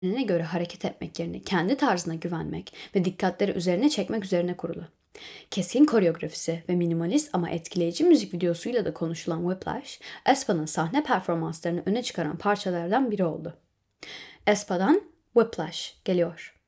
Kendine göre hareket etmek yerine kendi tarzına güvenmek ve dikkatleri üzerine çekmek üzerine kurulu. Keskin koreografisi ve minimalist ama etkileyici müzik videosuyla da konuşulan Whiplash, aespa'nın sahne performanslarını öne çıkaran parçalardan biri oldu. aespa'dan Whiplash geliyor.